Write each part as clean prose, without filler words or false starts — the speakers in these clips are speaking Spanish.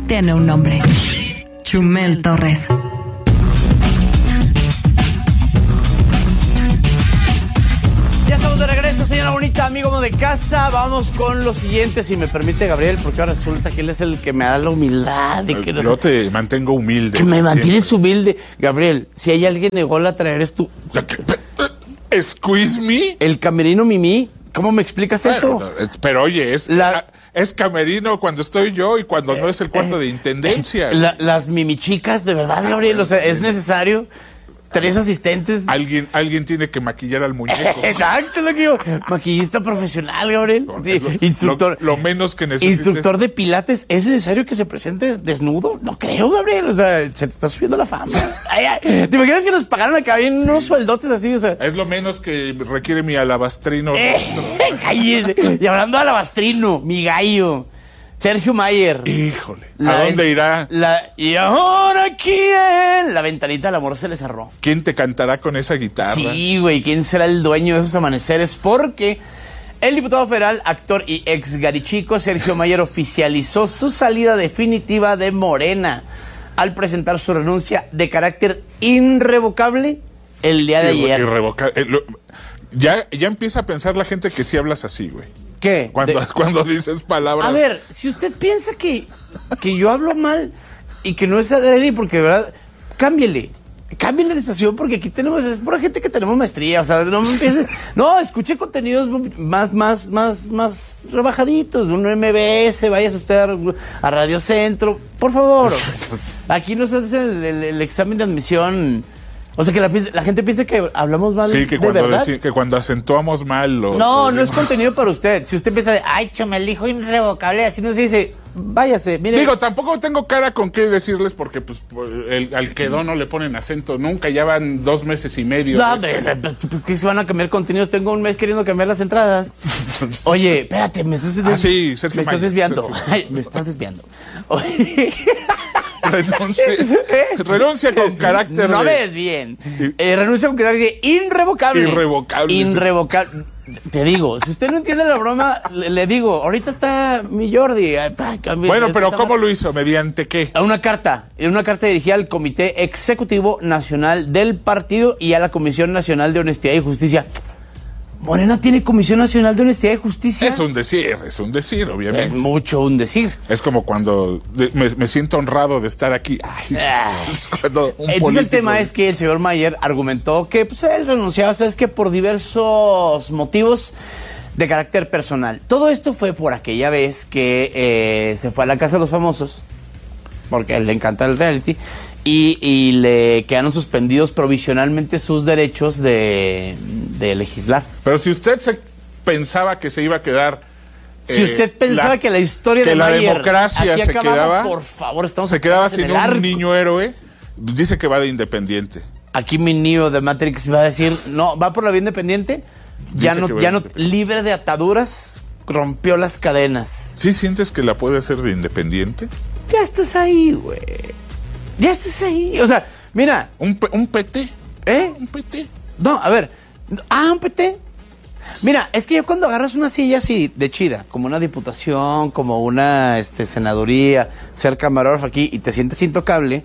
tiene un nombre. Chumel Torres. Ya estamos de regreso, señora bonita, amigo de casa. Vamos con lo siguiente, si me permite, Gabriel, porque ahora resulta que él es el que me da la humildad. De que yo te mantengo humilde. Que me mantienes humilde. Gabriel, si hay alguien ególatra, eres tú. ¿Squeeze me? El camerino Mimi. ¿Cómo me explicas eso? Pero oye, es camerino cuando estoy yo y cuando no es el cuarto de intendencia. Las mimichicas, de verdad, Gabriel, o sea, ¿es necesario? 3 asistentes. Alguien tiene que maquillar al muñeco. Exacto, lo que digo. Maquillista profesional, Gabriel. Sí, instructor. Lo menos que necesites. Instructor de pilates. ¿Es necesario que se presente desnudo? No creo, Gabriel. O sea, se te está subiendo la fama. ¿Te imaginas que nos pagaran acá bien unos sueldotes así? O sea, es lo menos que requiere mi alabastrino. Cállese. Y hablando de alabastrino, mi gallo. Sergio Mayer. Híjole. ¿A dónde irá? ¿Y ahora quién? La ventanita del amor se le cerró. ¿Quién te cantará con esa guitarra? Sí, güey. ¿Quién será el dueño de esos amaneceres? Porque el diputado federal, actor y ex garichico Sergio Mayer oficializó su salida definitiva de Morena al presentar su renuncia de carácter irrevocable el día de ayer. Irrevocable. Ya empieza a pensar la gente que sí hablas así, güey. ¿Qué? Cuando dices palabras. A ver, si usted piensa que yo hablo mal y que no es adrede, porque de verdad, cámbiele de estación, porque aquí tenemos, es pura gente que tenemos maestría, o sea, no me empieces, no, escuche contenidos más rebajaditos, un MBS, vaya usted a Radio Centro, por favor. Aquí no se hace el examen de admisión. O sea, que la gente piensa que hablamos mal. Sí, que cuando acentuamos mal. No es contenido para usted. Si usted empieza de, ay, Chumel dijo irrevocable, así no se dice, váyase. Mire. Digo, tampoco tengo cara con qué decirles porque pues al quedó no le ponen acento nunca, ya van 2 meses y medio. No, hombre, ¿qué se van a cambiar contenidos? Tengo un mes queriendo cambiar las entradas. Oye, espérate, me estás desviando. Ay, me estás desviando. Oye. Renuncia con carácter. No me desvíen. Renuncia con carácter irrevocable. Irrevocable. Te digo, si usted no entiende la broma, le digo, ahorita está mi Jordi. Bueno, pero ¿cómo lo hizo? ¿Mediante qué? Una carta dirigida al Comité Ejecutivo Nacional del Partido y a la Comisión Nacional de Honestidad y Justicia. Morena tiene Comisión Nacional de Honestidad y Justicia. Es un decir, obviamente. Es mucho un decir. Es como cuando me siento honrado de estar aquí. Entonces el tema es que el señor Mayer argumentó que pues, él renunciaba, ¿sabes qué? Por diversos motivos de carácter personal. Todo esto fue por aquella vez que se fue a la Casa de los Famosos, porque a él le encanta el reality, y le quedaron suspendidos provisionalmente sus derechos de legislar. Pero si usted pensaba que se iba a quedar... Si usted pensaba que la historia de la Mayer democracia aquí se acababa, quedaba... por favor, se quedaba sin un niño héroe, dice que va de independiente. Aquí mi niño de Matrix va a decir, no, va por la vía independiente, ya no libre de ataduras, rompió las cadenas. ¿Sí sientes que la puede hacer de independiente? Ya estás ahí, güey. Ya estás ahí. O sea, mira. ¿Un PT? ¿Un PT? No, a ver. ¿Un PT? Mira, es que cuando agarras una silla así de chida, como una diputación, como una senaduría, ser camarógrafo aquí y te sientes intocable,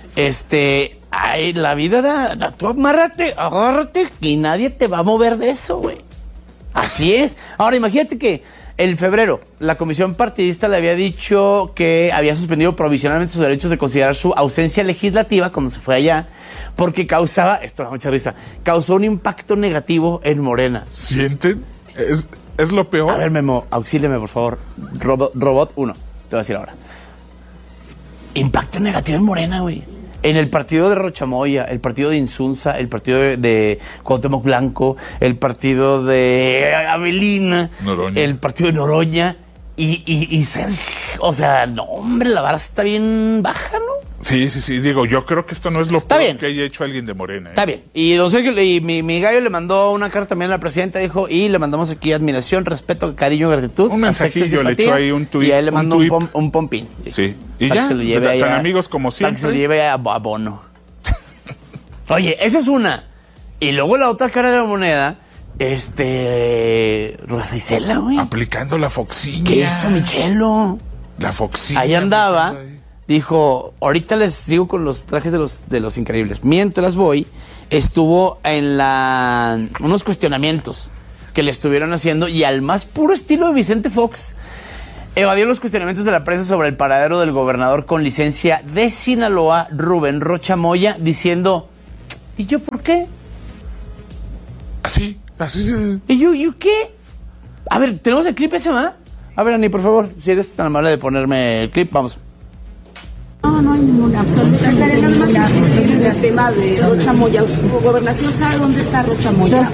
ay, la vida tú agárrate y nadie te va a mover de eso, güey. Así es. Ahora, imagínate que en febrero, la comisión partidista le había dicho que había suspendido provisionalmente sus derechos de considerar su ausencia legislativa cuando se fue allá, porque causaba, esto da mucha risa, causó un impacto negativo en Morena. ¿Sienten? ¿Es lo peor? A ver, Memo, auxíliame, por favor. Robot 1, te voy a decir ahora. Impacto negativo en Morena, güey. En el partido de Rochamoya, el partido de Insunza, el partido de Cuauhtémoc Blanco, el partido de Avelina, Noroña. El partido de Noroña y Sergio. O sea, no, hombre, la vara está bien baja, ¿no? Sí, digo, yo creo que esto no es lo peor que haya hecho alguien de Morena. Está bien. Y don Sergio, y mi gallo le mandó una carta también a la presidenta, dijo, y le mandamos aquí admiración, respeto, cariño, gratitud. Un mensajillo, le echó ahí un tuit. Y a él le mandó un pompín. Sí. Y para ya, que se lo lleve tan amigos como siempre. Para que se lo lleve a Bono. Oye, esa es una. Y luego la otra cara de la moneda, Rosa Isela, güey. Aplicando la foxiña. ¿Qué hizo Michelo? La foxiña. Ahí andaba dijo, ahorita les sigo con los trajes de los increíbles. Mientras voy, estuvo en unos cuestionamientos que le estuvieron haciendo y al más puro estilo de Vicente Fox, evadió los cuestionamientos de la prensa sobre el paradero del gobernador con licencia de Sinaloa, Rubén Rocha Moya, diciendo, ¿y yo por qué? Así. ¿Y yo qué? A ver, ¿tenemos el clip ese, va? A ver, Ani, por favor, si eres tan amable de ponerme el clip, vamos. No hay ninguna, absolutamente ninguna. El tema de Rocha Moya. Gobernación sabe dónde está Rocha Moya.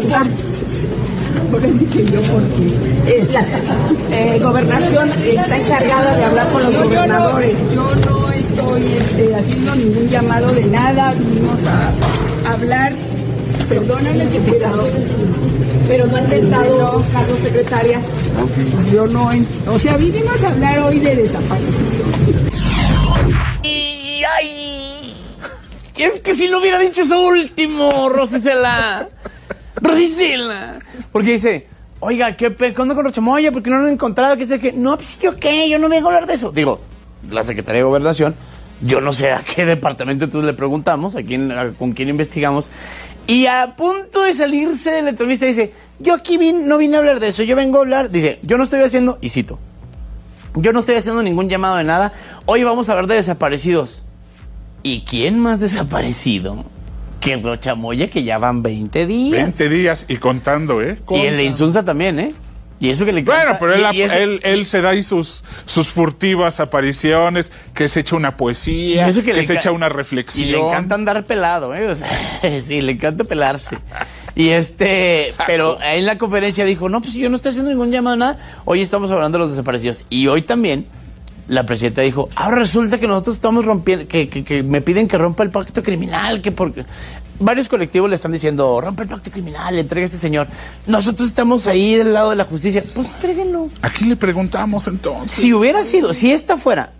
Gobernación está encargada de hablar con los gobernadores. Yo no estoy haciendo ningún llamado de nada. Vinimos a hablar. Perdóname, secretario, pero no ha intentado Carlos, secretaria. Yo no, o sea, vinimos a hablar hoy de desaparición. Y ay, es que si no hubiera dicho eso último, Rosicela. Porque dice, oiga, ¿qué onda con Rocha Moya? ¿Por qué no lo han encontrado? ¿Qué sé qué? No, pues yo qué, yo no vengo a hablar de eso. Digo, la Secretaría de Gobernación, yo no sé a qué departamento entonces le preguntamos, con quién investigamos. Y a punto de salirse de la entrevista dice, yo aquí no vine a hablar de eso, yo vengo a hablar, dice, yo no estoy haciendo, y cito, yo no estoy haciendo ningún llamado de nada, hoy vamos a hablar de desaparecidos. ¿Y quién más desaparecido que Rocha Moya, que ya van 20 días? 20 días y contando, ¿eh? Y el de Insunza también, ¿eh? Y eso que le canta, bueno, pero él se da ahí sus furtivas apariciones, que se echa una poesía, que se echa una reflexión. Y le encanta andar pelado, ¿eh? O sea, sí, le encanta pelarse. Y pero en la conferencia dijo, no, pues yo no estoy haciendo ningún llamado, nada. Hoy estamos hablando de los desaparecidos. Y hoy también la presidenta dijo, ahora resulta que nosotros estamos rompiendo, que me piden que rompa el pacto criminal, que porque... Varios colectivos le están diciendo, rompe el pacto criminal, entrega a este señor. Nosotros estamos ahí del lado de la justicia. Pues entréguenlo. ¿A quién le preguntamos entonces? Si hubiera sido, si este fuera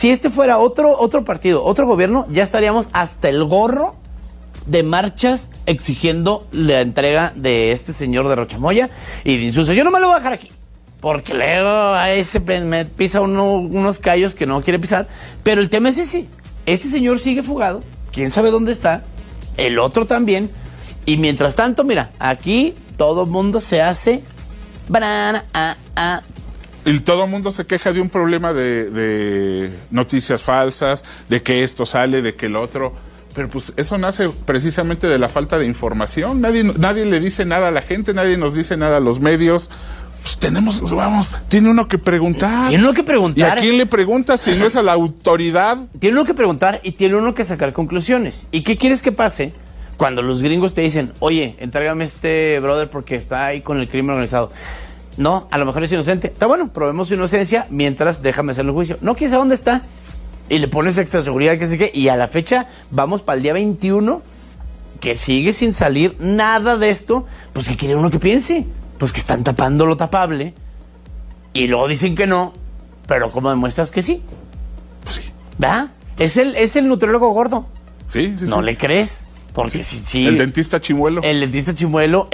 otro partido, otro gobierno, ya estaríamos hasta el gorro de marchas exigiendo la entrega de este señor de Rocha Moya y de Insulso. Yo no me lo voy a dejar aquí, porque luego a ese me pisa unos callos que no quiere pisar. Pero el tema es ese. Este señor sigue fugado. ¿Quién sabe dónde está? El otro también. Y mientras tanto, mira, aquí todo el mundo se hace banana, Y todo el mundo se queja de un problema de noticias falsas, de que esto sale, de que el otro. Pero pues eso nace precisamente de la falta de información. Nadie le dice nada a la gente, nadie nos dice nada a los medios. Pues tiene uno que preguntar. Tiene uno que preguntar. ¿Y a quién le pregunta si no es a la autoridad? Tiene uno que preguntar y tiene uno que sacar conclusiones. ¿Y qué quieres que pase cuando los gringos te dicen, oye, entrégame este brother porque está ahí con el crimen organizado? No, a lo mejor es inocente. Está bueno, probemos su inocencia mientras déjame hacerle el juicio. No, quién sabe dónde está. Y le pones extra seguridad, que sé qué. Y a la fecha, vamos para el día 21, que sigue sin salir nada de esto. Pues, ¿qué quiere uno que piense? Pues que están tapando lo tapable. Y luego dicen que no. Pero ¿cómo demuestras que sí? Pues sí. ¿Verdad? Es el nutriólogo gordo. Sí. ¿No le crees? Porque sí. El dentista chimuelo. El dentista chimuelo.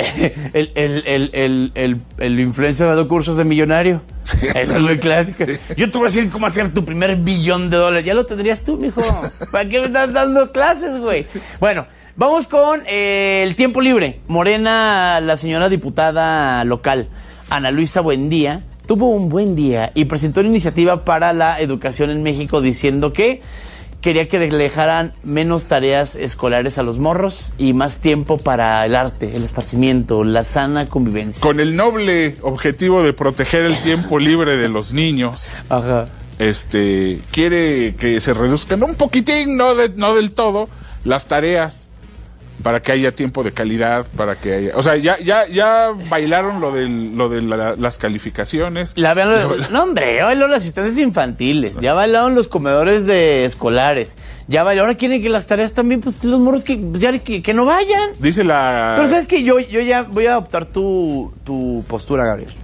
El influencer dando cursos de millonario. Sí, esa es muy clásica. Sí. Yo te voy a decir cómo hacer tu primer $1 billón. Ya lo tendrías tú, mijo. ¿Para qué me estás dando clases, güey? Bueno, vamos con el tiempo libre. Morena, la señora diputada local, Ana Luisa Buendía, tuvo un buen día y presentó una iniciativa para la educación en México diciendo que quería que le dejaran menos tareas escolares a los morros y más tiempo para el arte, el esparcimiento, la sana convivencia. Con el noble objetivo de proteger el tiempo libre de los niños. Ajá. Quiere que se reduzcan un poquitín, no del todo, las tareas, para que haya tiempo de calidad, para que haya... O sea, ya bailaron lo de las calificaciones. No, hombre, ya bailaron las asistencias infantiles, ya bailaron los comedores escolares, ya bailaron, ahora quieren que las tareas también, pues los morros que no vayan. Dice la... Pero sabes que yo ya voy a adoptar tu postura, Gabriel.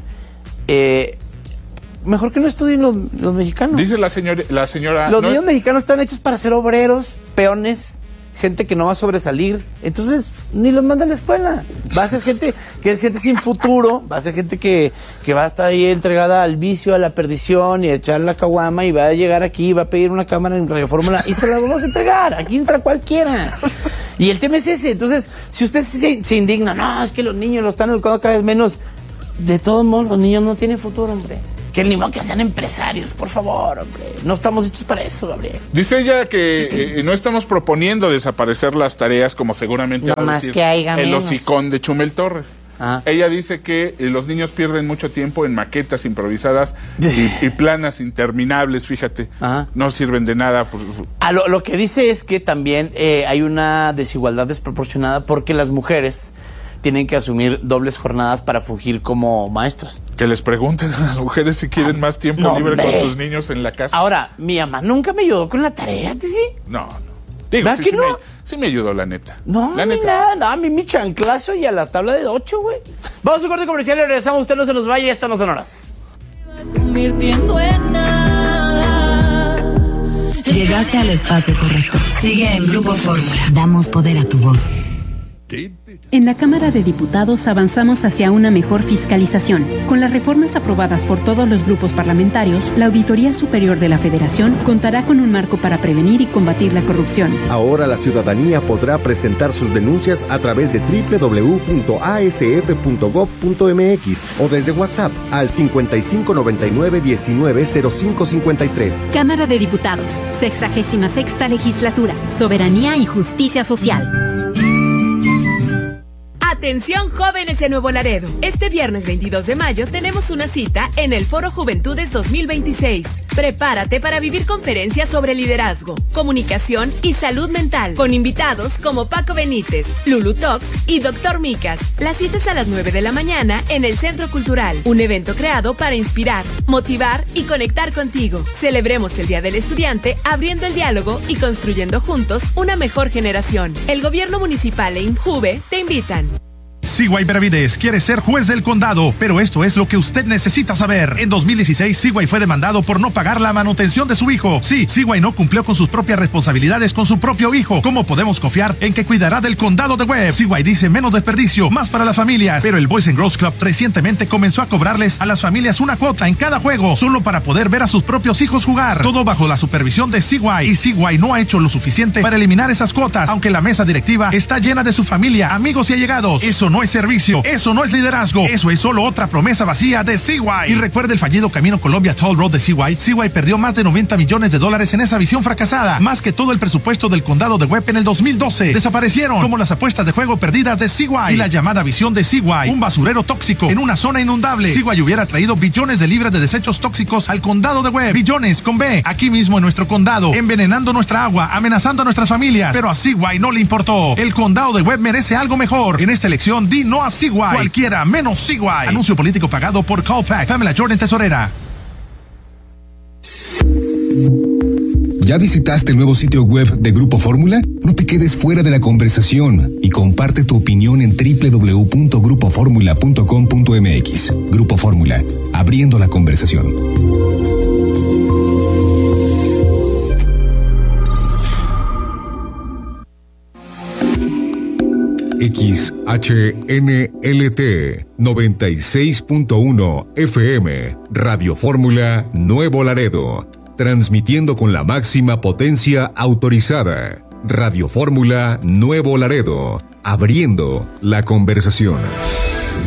Mejor que no estudien los mexicanos. Dice la señora... Los niños mexicanos están hechos para ser obreros, peones, gente que no va a sobresalir. Entonces, ni los manda a la escuela. Va a ser gente que es gente sin futuro, va a ser gente que va a estar ahí entregada al vicio, a la perdición y a echar la caguama y va a llegar aquí, va a pedir una cámara en Radio Fórmula y se la vamos a entregar. Aquí entra cualquiera. Y el tema es ese. Entonces, si usted se indigna, no, es que los niños lo están educando cada vez menos. De todos modos, los niños no tienen futuro, hombre. Que ni modo que sean empresarios, por favor, hombre. No estamos hechos para eso, Gabriel. Dice ella que no estamos proponiendo desaparecer las tareas como seguramente No va a más decir que haya el menos. hocicón de Chumel Torres. Ah. Ella dice que los niños pierden mucho tiempo en maquetas improvisadas y planas interminables, fíjate. Ajá. No sirven de nada. Lo que dice es que también hay una desigualdad desproporcionada porque las mujeres tienen que asumir dobles jornadas para fungir como maestras. Que les pregunten a las mujeres si quieren más tiempo no, libre hombre. con sus niños en la casa. Ahora, mi mamá nunca me ayudó con la tarea, ¿sí? No. Digo, ¿verdad que no? sí me ayudó, la neta. No, la ni neta. nada, no, a mí mi chanclazo y a la tabla de 8, güey. Vamos a un corte comercial y regresamos, usted no se nos vaya, ya estamos en horas. Convirtiendo en nada. Llegaste al espacio correcto. Sigue en Grupo Fórmula. Damos poder a tu voz. En la Cámara de Diputados avanzamos hacia una mejor fiscalización. Con las reformas aprobadas por todos los grupos parlamentarios, la Auditoría Superior de la Federación contará con un marco para prevenir y combatir la corrupción. Ahora la ciudadanía podrá presentar sus denuncias a través de www.asf.gov.mx o desde WhatsApp al 5599-190553. Cámara de Diputados, 66ª Legislatura, Soberanía y Justicia Social. Atención jóvenes de Nuevo Laredo. Este viernes 22 de mayo tenemos una cita en el Foro Juventudes 2026. Prepárate para vivir conferencias sobre liderazgo, comunicación y salud mental, con invitados como Paco Benítez, Lulu Tox y Dr. Micas. La cita es a las 9 de la mañana en el Centro Cultural, un evento creado para inspirar, motivar y conectar contigo. Celebremos el Día del Estudiante abriendo el diálogo y construyendo juntos una mejor generación. El Gobierno Municipal e INJUVE te invitan. Seaway Benavides quiere ser juez del condado, pero esto es lo que usted necesita saber. En 2016, Seaway fue demandado por no pagar la manutención de su hijo. Sí, Seaway no cumplió con sus propias responsabilidades con su propio hijo. ¿Cómo podemos confiar en que cuidará del condado de Webb? Seaway dice menos desperdicio, más para las familias. Pero el Boys and Girls Club recientemente comenzó a cobrarles a las familias una cuota en cada juego, solo para poder ver a sus propios hijos jugar. Todo bajo la supervisión de Seaway. Y Seaway no ha hecho lo suficiente para eliminar esas cuotas, aunque la mesa directiva está llena de su familia, amigos y allegados. Eso no es servicio, eso no es liderazgo, eso es solo otra promesa vacía de Seaway. Y recuerde el fallido Camino Colombia Toll Road de Seaway. Seaway perdió más de $90 millones en esa visión fracasada, más que todo el presupuesto del condado de Webb en el 2012. Desaparecieron como las apuestas de juego perdidas de Seaway y la llamada visión de Seaway, un basurero tóxico en una zona inundable. Seaway hubiera traído billones de libras de desechos tóxicos al condado de Webb, billones con B, aquí mismo en nuestro condado, envenenando nuestra agua, amenazando a nuestras familias, pero a Seaway no le importó. El condado de Webb merece algo mejor. En esta elección, di no a Seaway. Cualquiera menos Seaway. Anuncio político pagado por Callpack. Pamela Jordan, tesorera. ¿Ya visitaste el nuevo sitio web de Grupo Fórmula? No te quedes fuera de la conversación y comparte tu opinión en www.grupoformula.com.mx. Grupo Fórmula, abriendo la conversación. XHNLT 96.1 FM Radio Fórmula Nuevo Laredo, transmitiendo con la máxima potencia autorizada. Radio Fórmula Nuevo Laredo, abriendo la conversación.